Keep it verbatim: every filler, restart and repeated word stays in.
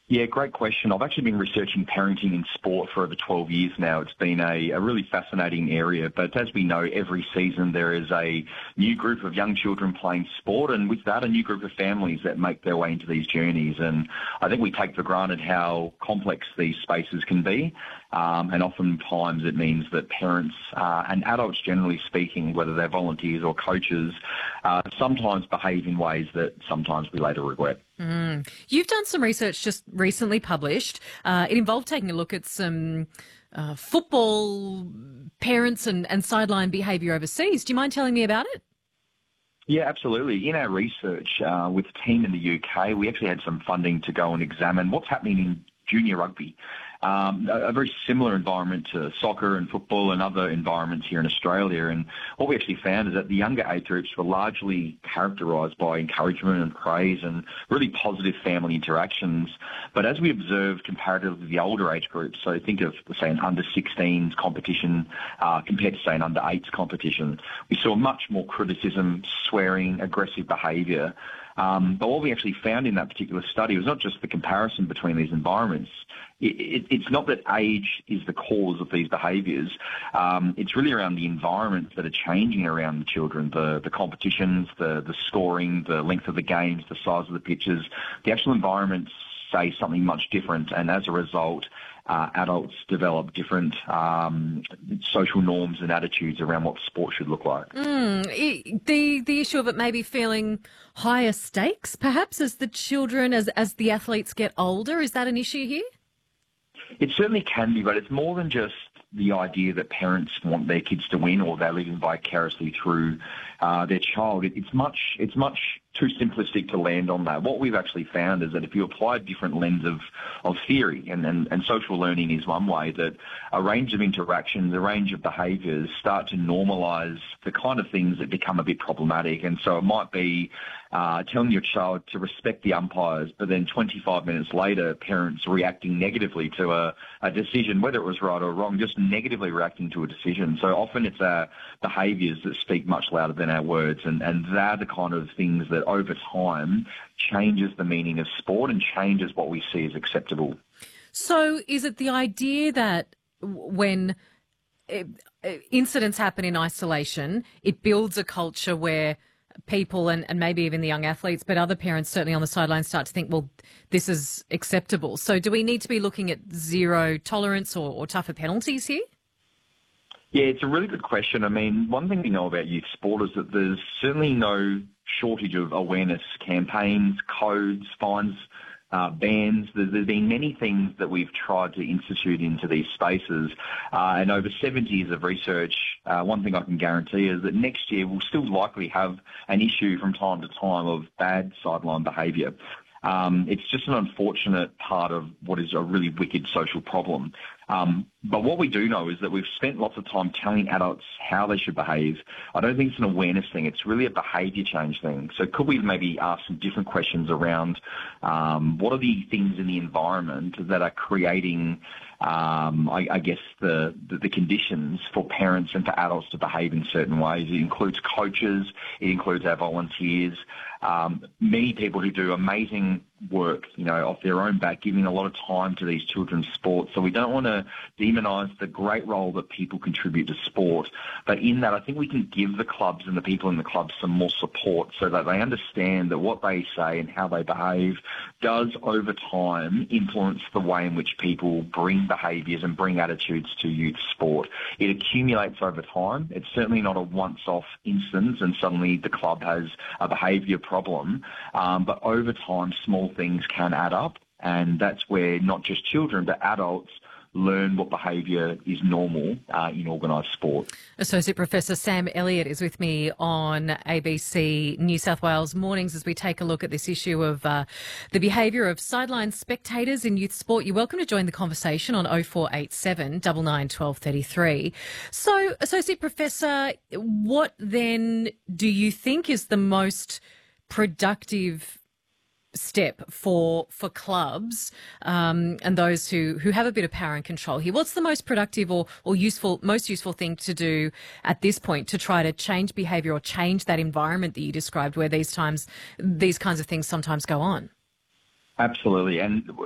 Yeah, great question. I've actually been researching parenting in sport for over twelve years now. It's been a, a really fascinating area, but as we know, every season there is a new group of young children playing sport, and with that, a new group of families that make their way into these journeys. And I think we take for granted how complex these spaces can be, um, and oftentimes it means that parents uh, and adults, generally speaking, whether they're volunteers or coaches, uh, sometimes behave in ways that sometimes we later regret. Mm. You've done some research just recently published. Uh, it involved taking a look at some uh, football parents and, and sideline behaviour overseas. Do you mind telling me about it? Yeah, absolutely. In our research uh, with a team in the U K, we actually had some funding to go and examine what's happening in junior rugby. Um, a, a very similar environment to soccer and football and other environments here in Australia. And what we actually found is that the younger age groups were largely characterised by encouragement and praise and really positive family interactions. But as we observed comparatively the older age groups, so think of, say, an under sixteens competition uh, compared to, say, an under eights competition, we saw much more criticism, swearing, aggressive behaviour. Um, but what we actually found in that particular study was not just the comparison between these environments. It, it, it's not that age is the cause of these behaviours. Um, it's really around the environments that are changing around the children, the, the competitions, the, the scoring, the length of the games, the size of the pitches. The actual environments say something much different, and as a result, uh, adults develop different um, social norms and attitudes around what sport should look like. Mm, i- the the issue of it maybe feeling higher stakes, perhaps, as the children, as as the athletes get older. Is that an issue here? It certainly can be, but it's more than just the idea that parents want their kids to win or they're living vicariously through uh, their child. It, it's much it's much too simplistic to land on that. What we've actually found is that if you apply a different lens of, of theory, and, and, and social learning is one way, that a range of interactions, a range of behaviours start to normalise the kind of things that become a bit problematic. And so it might be uh, telling your child to respect the umpires, but then twenty-five minutes later, parents reacting negatively to a, a decision, whether it was right or wrong, just negatively reacting to a decision. So often it's our behaviours that speak much louder than our words, and, and they're the kind of things that over time changes the meaning of sport and changes what we see as acceptable. So is it the idea that when incidents happen in isolation, it builds a culture where people and, and maybe even the young athletes, but other parents certainly on the sidelines start to think, well, this is acceptable. So do we need to be looking at zero tolerance or, or tougher penalties here? Yeah, it's a really good question. I mean, one thing we know about youth sport is that there's certainly no shortage of awareness campaigns, codes, fines, uh, bans. There's, there's been many things that we've tried to institute into these spaces. Uh, and over seventy years of research, uh, one thing I can guarantee is that next year we'll still likely have an issue from time to time of bad sideline behaviour. Um, it's just an unfortunate part of what is a really wicked social problem. Um, but what we do know is that we've spent lots of time telling adults how they should behave. I don't think it's an awareness thing. It's really a behaviour change thing. So could we maybe ask some different questions around um, what are the things in the environment that are creating, um, I, I guess, the, the, the conditions for parents and for adults to behave in certain ways. It includes coaches. It includes our volunteers. Um, many people who do amazing work, you know, off their own back, giving a lot of time to these children's sports. So we don't want to demonise the great role that people contribute to sport. But in that, I think we can give the clubs and the people in the clubs some more support so that they understand that what they say and how they behave does over time influence the way in which people bring behaviours and bring attitudes to youth sport. It accumulates over time. It's certainly not a once-off instance and suddenly the club has a behaviour problem. Um, but over time, small things can add up, and that's where not just children but adults learn what behaviour is normal uh, in organised sport. Associate Professor Sam Elliott is with me on A B C New South Wales Mornings as we take a look at this issue of uh, the behaviour of sideline spectators in youth sport. You're welcome to join the conversation on oh four eight seven, nine nine, one two three three. So, Associate Professor, what then do you think is the most productive step for for clubs um, and those who, who have a bit of power and control here? What's the most productive or, or useful, most useful thing to do at this point to try to change behaviour or change that environment that you described where these times, these kinds of things sometimes go on? Absolutely. And